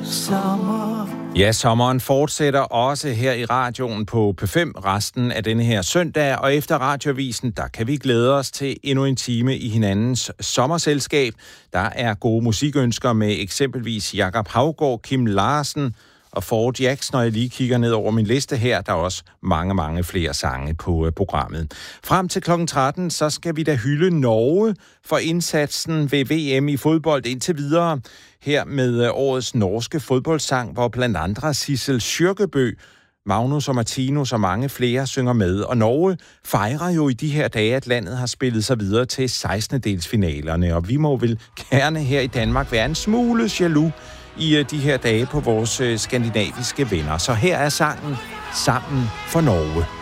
sommer. Ja, sommeren fortsætter også her i radioen på P5 resten af denne her søndag, og efter Radioavisen, der kan vi glæde os til endnu en time i hinandens sommerselskab. Der er gode musikønsker med eksempelvis Jakob Haugaard, Kim Larsen og Ford Jax, når jeg lige kigger ned over min liste her. Der er også mange flere sange på programmet. Frem til kl. 13, så skal vi da hylde Norge for indsatsen ved VM i fodbold indtil videre. Her med årets norske fodboldsang, hvor blandt andre Sissel Kyrkjebø, Magnus og Martinus og mange flere synger med. Og Norge fejrer jo i de her dage, at landet har spillet sig videre til 16-delsfinalerne. Og vi må vel gerne her i Danmark være en smule jaloux i de her dage på vores skandinaviske venner. Så her er sangen Sammen for Norge.